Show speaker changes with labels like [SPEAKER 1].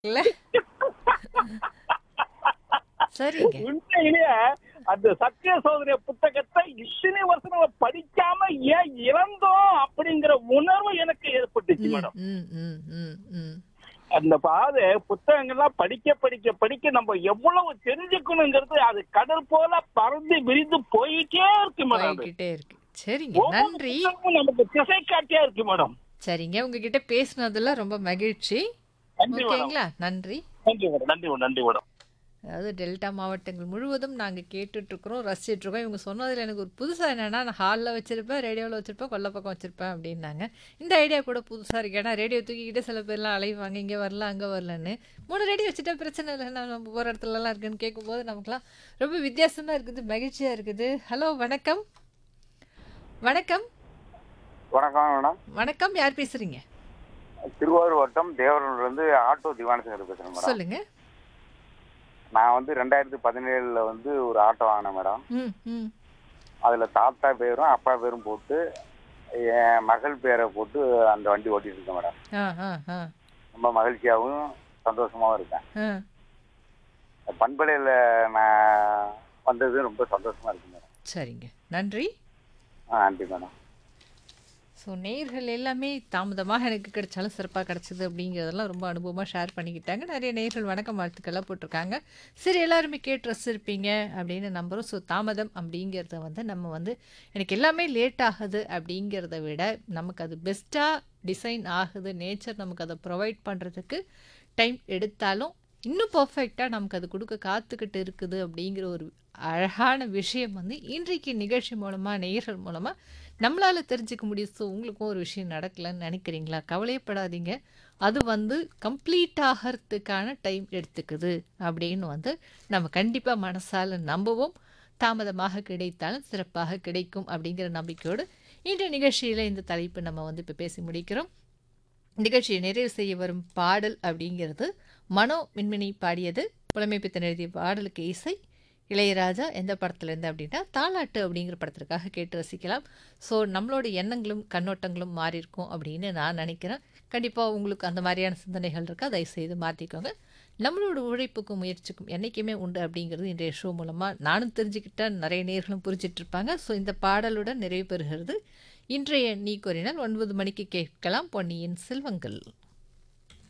[SPEAKER 1] இல்ல? சரிங்க.
[SPEAKER 2] உண்மையிலேயே அந்த சத்திய சோதனை புத்தகத்தை இத்தனை வருஷம் நம்ம படிக்காம ஏன் இழந்தோம் அப்படிங்கிற உணர்வு எனக்கு ஏற்பட்டுச்சு
[SPEAKER 1] ம்,
[SPEAKER 2] மேடம்.
[SPEAKER 1] ம், ம், ம், ம்.
[SPEAKER 2] அந்த புத்தகங்கள்லாம் படிக்க படிக்க படிக்க நம்ம எவ்வளவு தெரிஞ்சுக்கணுங்கிறது அது கடல் போல பறந்து விரிந்து போயிட்டே இருக்கு மேடம். அது
[SPEAKER 1] போய்க்கிட்டே இருக்கு. சரிங்க.
[SPEAKER 2] ஒவ்வொரு
[SPEAKER 1] நன்றி.
[SPEAKER 2] புத்தகமும் நமக்கு திசை காட்டியா இருக்கு மேடம்.
[SPEAKER 1] சரிங்க. உங்ககிட்ட பேசினதுல ரொம்ப மகிழ்ச்சி.
[SPEAKER 2] நன்றி மேடம்.
[SPEAKER 1] ஓகேங்களா? நன்றி.
[SPEAKER 2] நன்றி மேடம். நன்றி மேடம். நன்றி மேடம்.
[SPEAKER 1] அதாவது டெல்டா மாவட்டங்கள் முழுவதும் நாங்க கேட்டுட்ருக்குறோம், ரசிச்சிட்ருக்கோம். இவங்க சொன்னதுல எனக்கு ஒரு புதுசா என்னன்னா, நான் ஹால்ல வச்சிருப்பேன், ரேடியோல வச்சிருப்பேன், கொல்ல பக்கம் வச்சிருப்பேன் அப்டின்னாங்க. இந்த ஐடியா கூட புதுசா இருக்கு. ஏன்னா ரேடியோ தூக்கிக்கிட்டு சில பேர்லாம் அலைவாங்க, இங்க வரல, அங்க வரலன்னு. 3 ரேடியோ வச்சுட்டா பிரச்சனை இல்ல. நம்ம போற இடத்துலலாம் இருக்குன்னு கேட்கும்போது நமக்குலாம் ரொம்ப வித்தியாசமா இருக்குது, மகிழ்ச்சியா இருக்குது. ஹலோ வணக்கம். வணக்கம்.
[SPEAKER 3] வணக்கம் மேடம்.
[SPEAKER 1] வணக்கம். யார் பேசுறீங்க?
[SPEAKER 3] திருவாரூர் வட்டம் தேவரூர்ல இருந்து ஆட்டோ திவானசங்கர் பேசுறேன் மேடம்.
[SPEAKER 1] சொல்லுங்க.
[SPEAKER 3] நான் 2017 ஒரு ஆட்டோ வாங்கினேன் மேடம்.
[SPEAKER 1] ம், ம்.
[SPEAKER 3] அதுல தாத்தா பேரும் அப்பா பேரும் போட்டு என் மகள் பேரை போட்டு அந்த வண்டி ஓட்டிட்டு இருக்கேன் மேடம்.
[SPEAKER 1] ஆ, ஆ, ஆ,
[SPEAKER 3] ரொம்ப மகிழ்ச்சியாகவும் சந்தோஷமாவும் இருக்கேன்.
[SPEAKER 1] ஆ.
[SPEAKER 3] பண்பலையில நான் வந்தது ரொம்ப சந்தோஷமா இருக்கு மேடம்.
[SPEAKER 1] சரிங்க. நன்றி.
[SPEAKER 3] நன்றி மேடம்.
[SPEAKER 1] ஸோ நேயர்கள் எல்லாமே தாமதமாக எனக்கு கிடைச்சாலும் சிறப்பாக கிடைச்சது அப்படிங்கிறதெல்லாம் ரொம்ப அனுபவமாக ஷேர் பண்ணிக்கிட்டாங்க. நிறைய நேயர்கள் வணக்கம் வாழ்த்துக்கள்லாம் போட்டிருக்காங்க. சரி எல்லாருமே கேட்டு ரசிச்சிருப்பீங்க அப்படின்னு நம்புகிறோம். ஸோ தாமதம் அப்படிங்கிறத நம்ம எனக்கு எல்லாமே லேட் ஆகுது அப்படிங்கிறத விட நமக்கு அது பெஸ்ட்டாக டிசைன் ஆகுது, நேச்சர் நமக்கு அதை ப்ரொவைட் பண்ணுறதுக்கு டைம் எடுத்தாலும் இன்னும் பர்ஃபெக்டாக நமக்கு அது கொடுக்க காத்துக்கிட்டு இருக்குது அப்படிங்கிற ஒரு அழகான விஷயம் இன்றைக்கு நிகழ்ச்சி மூலமாக நேயர்கள் மூலமாக நம்மளால் தெரிஞ்சுக்க முடியும். ஸோ உங்களுக்கும் ஒரு விஷயம் நடக்கலைன்னு நினைக்கிறீங்களா? கவலையப்படாதீங்க. அது கம்ப்ளீட் ஆகிறதுக்கான டைம் எடுத்துக்குது அப்படின்னு நம்ம கண்டிப்பாக மனசால் நம்பவும், தாமதமாக கிடைத்தாலும் சிறப்பாக கிடைக்கும் அப்படிங்கிற நம்பிக்கையோடு இன்றைய நிகழ்ச்சியில் இந்த தலைப்பு நம்ம இப்போ பேசி முடிக்கிறோம். நிகழ்ச்சியை நிறைவு செய்ய வரும் பாடல் அப்படிங்கிறது மனோ மின்மினி பாடியது. புலமைப்பித்தன் எழுதிய பாடலுக்கு இசை இளையராஜா. எந்த படத்துலேருந்து அப்படின்னா தாலாட்டு அப்படிங்கிற படத்திற்காக கேட்டு ரசிக்கலாம். ஸோ நம்மளோட எண்ணங்களும் கண்ணோட்டங்களும் மாறி இருக்கும் அப்படின்னு நான் நினைக்கிறேன். கண்டிப்பாக உங்களுக்கு அந்த மாதிரியான சிந்தனைகள் இருக்கா? தயவுசெய்து மாற்றிக்கோங்க. நம்மளோட உழைப்புக்கும் முயற்சிக்கும் என்றைக்குமே உண்டு அப்படிங்கிறது இன்றைய ஷோ மூலமாக நானும் தெரிஞ்சுக்கிட்டேன், நிறைய நேர்களும் புரிஞ்சிட்ருப்பாங்க. ஸோ இந்த பாடலுடன் நிறைவு பெறுகிறது இன்றைய நீ கோரினால் 9 மணிக்கு கேட்கலாம் பொன்னியின் செல்வங்கள்.